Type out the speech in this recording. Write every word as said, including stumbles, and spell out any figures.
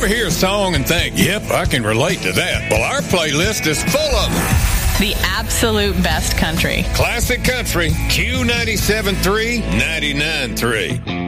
ever hear a song and think, yep, I can relate to that? Well, our playlist is full of them. The absolute best country. Classic country, Q ninety-seven point three, ninety-nine point three.